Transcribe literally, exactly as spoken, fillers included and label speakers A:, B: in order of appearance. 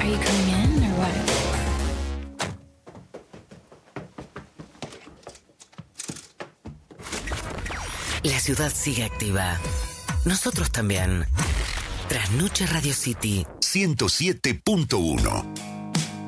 A: Are you coming in or what?
B: La ciudad sigue activa. Nosotros también. Trasnoche Radio City
C: ciento siete punto uno.